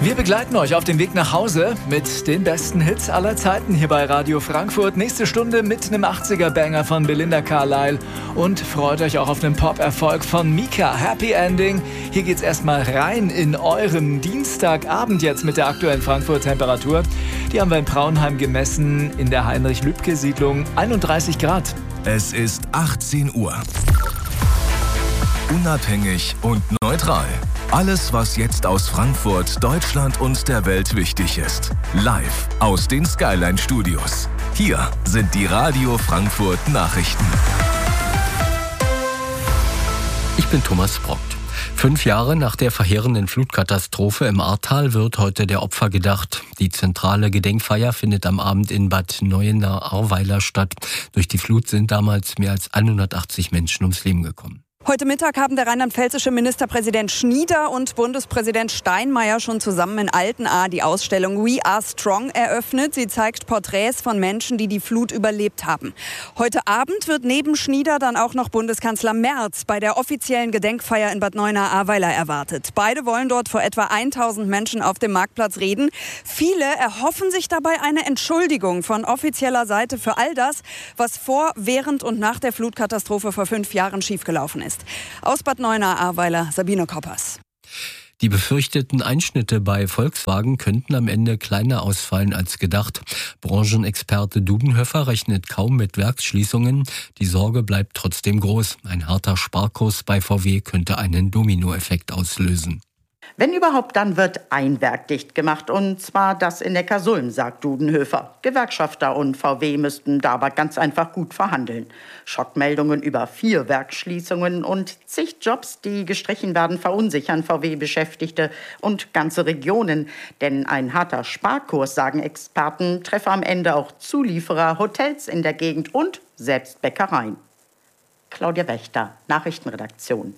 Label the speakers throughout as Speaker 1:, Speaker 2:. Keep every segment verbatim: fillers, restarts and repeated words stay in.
Speaker 1: Wir begleiten euch auf dem Weg nach Hause mit den besten Hits aller Zeiten hier bei Radio Frankfurt. Nächste Stunde mit einem achtziger-Banger von Belinda Carlisle. Und freut euch auch auf einen Pop-Erfolg von Mika, Happy Ending. Hier geht's erstmal rein in euren Dienstagabend jetzt mit der aktuellen Frankfurt-Temperatur. Die haben wir in Praunheim gemessen, in der Heinrich-Lübke-Siedlung, einunddreißig Grad.
Speaker 2: Es ist achtzehn Uhr. Unabhängig und neutral. Alles, was jetzt aus Frankfurt, Deutschland und der Welt wichtig ist. Live aus den Skyline Studios. Hier sind die Radio Frankfurt Nachrichten.
Speaker 3: Ich bin Thomas Brockt. Fünf Jahre nach der verheerenden Flutkatastrophe im Ahrtal wird heute der Opfer gedacht. Die zentrale Gedenkfeier findet am Abend in Bad Neuenahr-Ahrweiler statt. Durch die Flut sind damals mehr als hundertachtzig Menschen ums Leben gekommen.
Speaker 4: Heute Mittag haben der rheinland-pfälzische Ministerpräsident Schnieder und Bundespräsident Steinmeier schon zusammen in Altenahr die Ausstellung We Are Strong eröffnet. Sie zeigt Porträts von Menschen, die die Flut überlebt haben. Heute Abend wird neben Schnieder dann auch noch Bundeskanzler Merz bei der offiziellen Gedenkfeier in Bad Neuenahr-Ahrweiler erwartet. Beide wollen dort vor etwa tausend Menschen auf dem Marktplatz reden. Viele erhoffen sich dabei eine Entschuldigung von offizieller Seite für all das, was vor, während und nach der Flutkatastrophe vor fünf Jahren schiefgelaufen ist. Aus Bad Neuenahr-Ahrweiler, Sabine Koppers.
Speaker 3: Die befürchteten Einschnitte bei Volkswagen könnten am Ende kleiner ausfallen als gedacht. Branchenexperte Dudenhöfer rechnet kaum mit Werksschließungen. Die Sorge bleibt trotzdem groß. Ein harter Sparkurs bei V W könnte einen Dominoeffekt auslösen.
Speaker 5: Wenn überhaupt, dann wird ein Werk dicht gemacht, und zwar das in Neckarsulm, sagt Dudenhöfer. Gewerkschafter und V W müssten da aber ganz einfach gut verhandeln. Schockmeldungen über vier Werksschließungen und zig Jobs, die gestrichen werden, verunsichern V W-Beschäftigte und ganze Regionen. Denn ein harter Sparkurs, sagen Experten, treffe am Ende auch Zulieferer, Hotels in der Gegend und selbst Bäckereien. Claudia Wächter, Nachrichtenredaktion.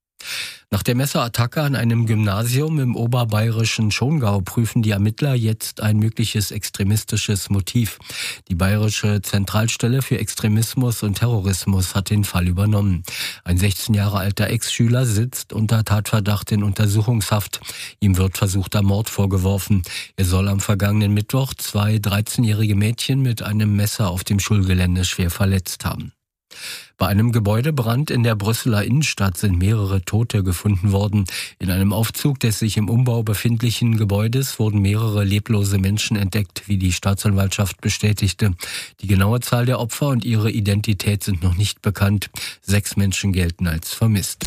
Speaker 3: Nach der Messerattacke an einem Gymnasium im oberbayerischen Schongau prüfen die Ermittler jetzt ein mögliches extremistisches Motiv. Die Bayerische Zentralstelle für Extremismus und Terrorismus hat den Fall übernommen. Ein sechzehn Jahre alter Ex-Schüler sitzt unter Tatverdacht in Untersuchungshaft. Ihm wird versuchter Mord vorgeworfen. Er soll am vergangenen Mittwoch zwei dreizehnjährige Mädchen mit einem Messer auf dem Schulgelände schwer verletzt haben. Bei einem Gebäudebrand in der Brüsseler Innenstadt sind mehrere Tote gefunden worden. In einem Aufzug des sich im Umbau befindlichen Gebäudes wurden mehrere leblose Menschen entdeckt, wie die Staatsanwaltschaft bestätigte. Die genaue Zahl der Opfer und ihre Identität sind noch nicht bekannt. Sechs Menschen gelten als vermisst.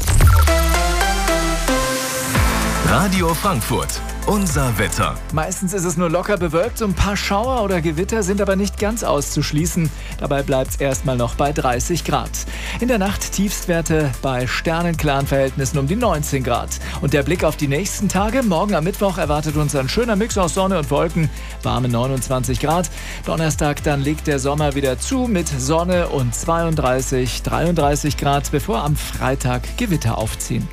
Speaker 2: Radio Frankfurt, unser Wetter.
Speaker 1: Meistens ist es nur locker bewölkt, so ein paar Schauer oder Gewitter sind aber nicht ganz auszuschließen. Dabei bleibt es erstmal noch bei dreißig Grad. In der Nacht Tiefstwerte bei sternenklaren Verhältnissen um die neunzehn Grad. Und der Blick auf die nächsten Tage. Morgen am Mittwoch erwartet uns ein schöner Mix aus Sonne und Wolken, warme neunundzwanzig Grad. Donnerstag dann legt der Sommer wieder zu mit Sonne und zweiunddreißig, dreiunddreißig Grad, bevor am Freitag Gewitter aufziehen.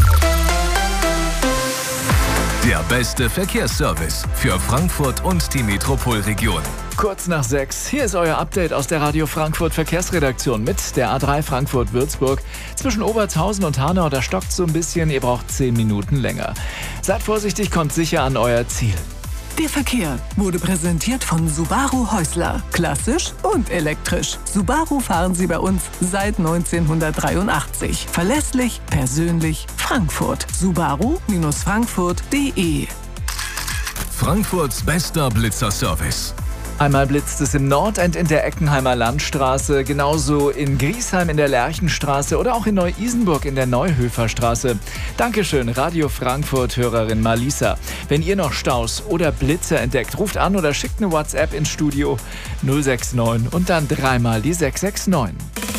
Speaker 2: Der beste Verkehrsservice für Frankfurt und die Metropolregion.
Speaker 1: Kurz nach sechs, hier ist euer Update aus der Radio Frankfurt Verkehrsredaktion mit der A drei Frankfurt-Würzburg. Zwischen Obertshausen und Hanau, da stockt so ein bisschen, ihr braucht zehn Minuten länger. Seid vorsichtig, kommt sicher an euer Ziel.
Speaker 6: Der Verkehr wurde präsentiert von Subaru Häusler. Klassisch und elektrisch. Subaru fahren Sie bei uns seit neunzehnhundertdreiundachtzig. Verlässlich, persönlich, Frankfurt. Subaru Frankfurt punkt de.
Speaker 2: Frankfurts bester Blitzerservice.
Speaker 1: Einmal blitzt es im Nordend in der Eckenheimer Landstraße, genauso in Griesheim in der Lerchenstraße oder auch in Neu-Isenburg in der Neuhöferstraße. Dankeschön, Radio Frankfurt-Hörerin Malisa. Wenn ihr noch Staus oder Blitzer entdeckt, ruft an oder schickt eine WhatsApp ins Studio null sechs neun und dann dreimal die sechs sechs neun.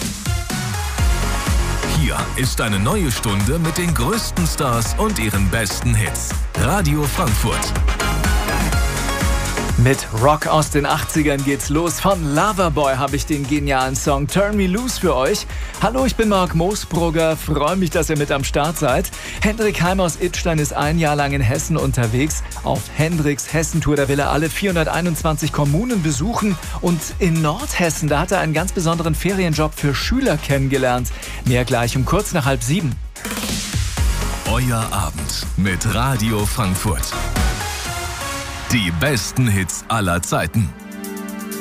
Speaker 2: Hier ist eine neue Stunde mit den größten Stars und ihren besten Hits. Radio Frankfurt.
Speaker 1: Mit Rock aus den achtzigern geht's los. Von Loverboy habe ich den genialen Song Turn Me Loose für euch. Hallo, ich bin Marc Moosbrugger. Freue mich, dass ihr mit am Start seid. Hendrik Heim aus Idstein ist ein Jahr lang in Hessen unterwegs. Auf Hendriks Hessentour, da will er alle vierhunderteinundzwanzig Kommunen besuchen. Und in Nordhessen, da hat er einen ganz besonderen Ferienjob für Schüler kennengelernt. Mehr gleich um kurz nach halb sieben.
Speaker 2: Euer Abend mit Radio Frankfurt. Die besten Hits aller Zeiten.